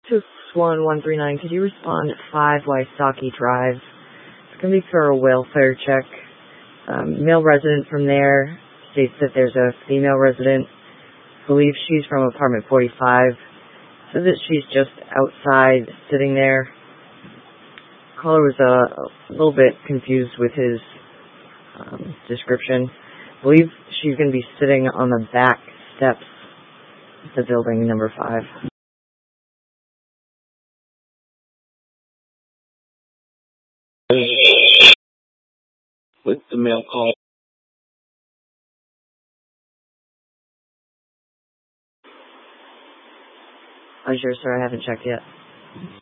To Swan 139, could you respond at 5 Wysocki Drive? It's going to be for a welfare check. Male resident from there states that there's a female resident. Believes she's from apartment 45. Says that she's just outside sitting there. Caller was a little bit confused with his description. Believe she's going to be sitting on the back steps of the building number 5. With the mail call. I'm sure, sir. I haven't checked yet.